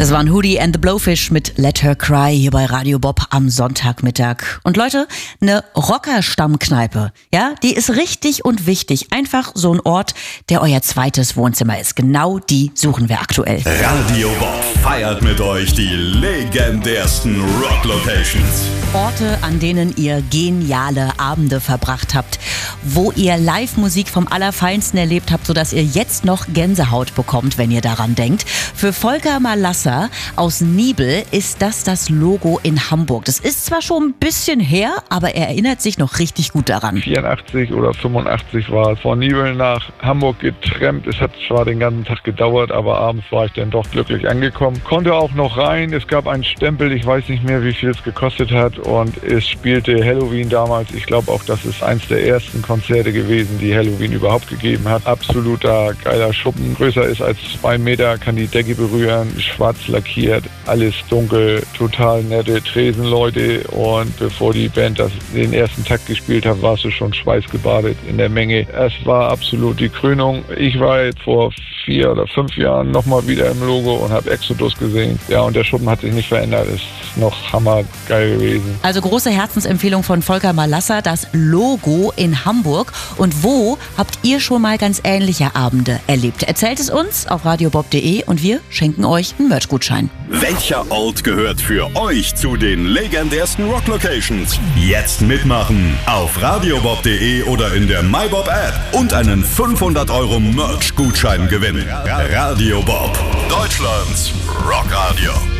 Das waren Hootie and the Blowfish mit Let Her Cry hier bei Radio Bob am Sonntagmittag. Und Leute, eine Rocker-Stammkneipe, ja, die ist richtig und wichtig. Einfach so ein Ort, der euer zweites Wohnzimmer ist. Genau die suchen wir aktuell. Radio Bob feiert mit euch die legendärsten Rock-Locations. Orte, an denen ihr geniale Abende verbracht habt, wo ihr Live-Musik vom Allerfeinsten erlebt habt, sodass ihr jetzt noch Gänsehaut bekommt, wenn ihr daran denkt. Für Volker Malasser aus Niebel ist das Logo in Hamburg. Das ist zwar schon ein bisschen her, aber er erinnert sich noch richtig gut daran. 84 oder 85 war es von Niebel nach Hamburg getrennt. Es hat zwar den ganzen Tag gedauert, aber abends war ich dann doch glücklich angekommen. Konnte auch noch rein. Es gab einen Stempel, ich weiß nicht mehr, wie viel es gekostet hat. Und es spielte Helloween damals. Ich glaube auch, das ist eins der ersten Konzerte gewesen, die Helloween überhaupt gegeben hat. Absoluter geiler Schuppen. Größer ist als 2 Meter, kann die Decke berühren. Schwarz lackiert, alles dunkel, total nette Tresenleute. Und bevor die Band den ersten Takt gespielt hat, warst du schon schweißgebadet in der Menge. Es war absolut die Krönung. Ich war jetzt vor 4 oder 5 Jahren nochmal wieder im Logo und habe Exodus gesehen. Ja, und der Schuppen hat sich nicht verändert. Ist noch hammergeil gewesen. Also große Herzensempfehlung von Volker Malasser, das Logo in Hamburg. Und wo habt ihr schon mal ganz ähnliche Abende erlebt? Erzählt es uns auf radiobob.de und wir schenken euch einen Merch-Gutschein. Welcher Ort gehört für euch zu den legendärsten Rock-Locations? Jetzt mitmachen auf radiobob.de oder in der MyBob-App und einen 500 € Merch-Gutschein gewinnen. Radio Bob, Deutschlands Rockradio.